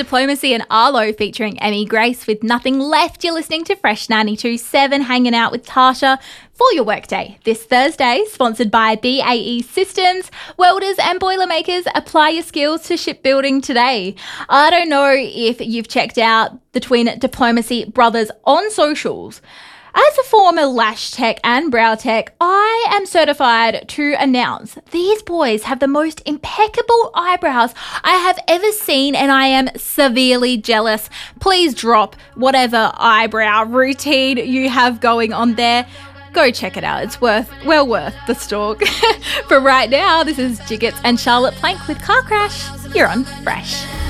Diplomacy and Arlo featuring Emmy Grace with Nothing Left. You're listening to Fresh 92.7, hanging out with Tasha for your workday this Thursday, sponsored by BAE Systems. Welders and Boilermakers, apply your skills to shipbuilding today. I don't know if you've checked out the twin Diplomacy brothers on socials. As a former lash tech and brow tech, I am certified to announce these boys have the most impeccable eyebrows I have ever seen, and I am severely jealous. Please drop whatever eyebrow routine you have going on there. Go check it out. It's well worth the stalk. For right now, this is Jiggets and Charlotte Plank with Car Crash. You're on Fresh.